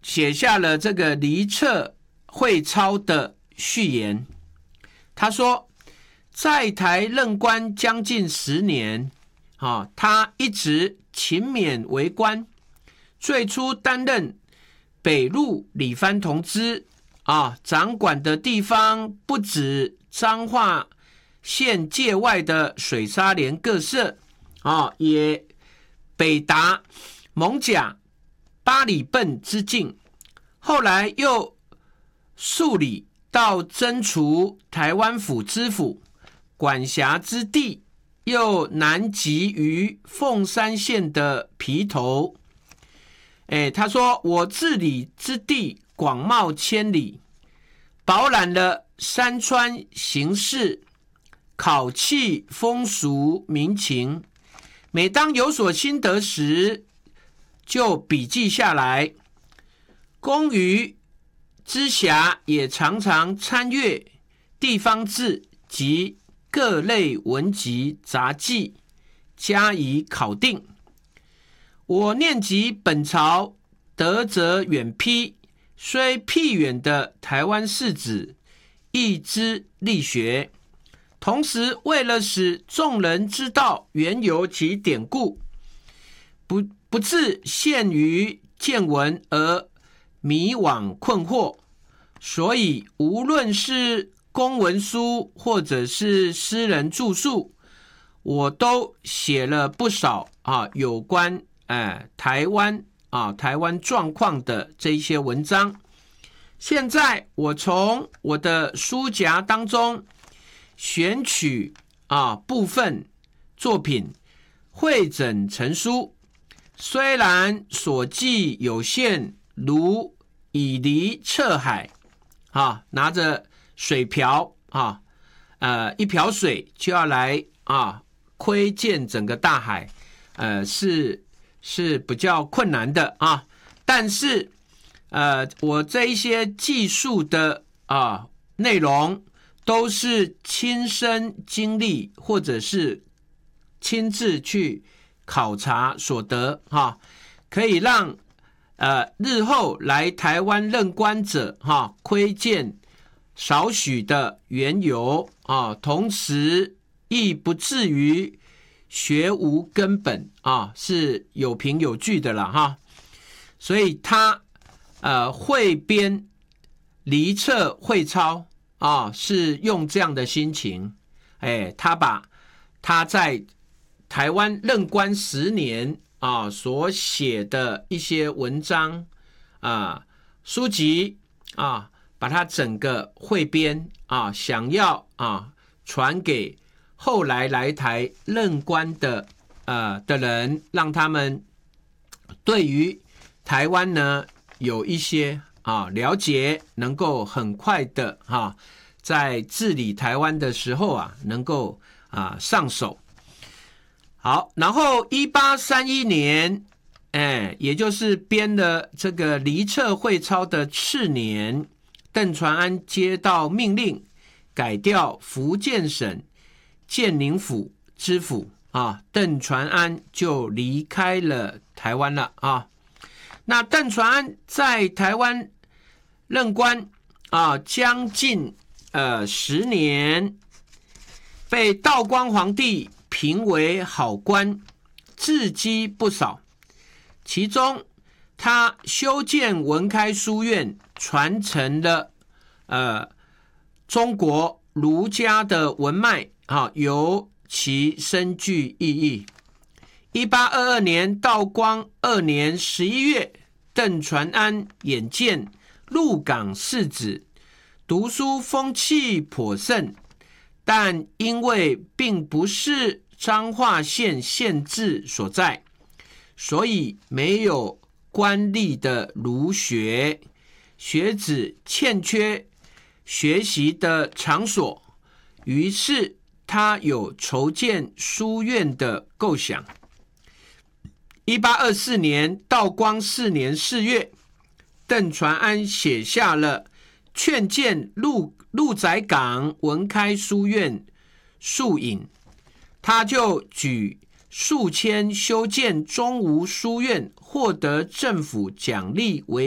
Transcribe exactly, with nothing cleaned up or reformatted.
写下了这个黎彻会操的序言。他说，在台任官将近十年，啊，他一直勤勉为官，最初担任北路理番同知，啊，掌管的地方不止彰化县界外的水沙连各社，啊，也北达艋舺八里奔之境，后来又数里到征除台湾府知府，管辖之地又南及于凤山县的埤头。哎，他说，我治理之地广袤千里，饱览了山川形势、考气风俗民情，每当有所心得时，就笔记下来。公余之暇也常常参阅地方志及各类文集杂记，加以考定。我念及本朝德则远披，虽僻远的台湾世子，亦之力学。同时，为了使众人知道缘由及典故，不不致陷于见闻而迷惘困惑，所以无论是公文书或者是私人著述，我都写了不少啊有关哎台湾啊台湾状况的这一些文章。现在我从我的书夹当中选取啊部分作品汇整成书，虽然所记有限，如以黎彻海，啊，拿着水瓢啊，呃，一瓢水就要来啊窥见整个大海，呃，是是比较困难的啊。但是，呃，我这一些技术的啊内容，都是亲身经历或者是亲自去考察所得哈，可以让呃日后来台湾任官者哈窥见少许的缘由啊，同时亦不至于学无根本啊，是有凭有据的啦哈。所以他呃汇编黎彻会操啊，是用这样的心情，哎，他把他在台湾任官十年啊所写的一些文章啊书籍啊，把它整个汇编啊，想要啊传给后来来台任官的呃的人，让他们对于台湾呢有一些啊了解，能够很快的哈、啊，在治理台湾的时候啊，能够啊上手。好，然后一八三一年，哎，也就是编了这个黎彻会操的次年，邓传安接到命令，改调福建省建宁府知府啊，邓传安就离开了台湾了啊。那邓传安在台湾任官啊，将近呃十年，被道光皇帝评为好官，字迹不少。其中，他修建文开书院，传承了呃中国儒家的文脉啊，尤其深具意义。一八二二年，道光二年十一月，邓传安眼见鹿港世子读书风气颇盛，但因为并不是彰化县县治所在，所以没有官吏的儒学，学子欠缺学习的场所，于是他有筹建书院的构想。一八二四年，道光四年四月，邓传安写下了劝建鹿鹿仔港文开书院述引，他就举数千修建中吴书院获得政府奖励为